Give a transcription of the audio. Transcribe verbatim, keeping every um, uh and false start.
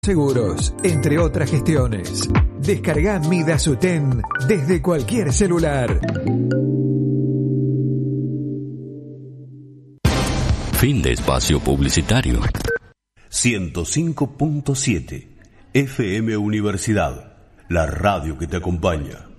Seguros, entre otras gestiones. Descarga Mi Dasuten desde cualquier celular. Fin de espacio publicitario. ciento cinco punto siete F M Universidad, la radio que te acompaña.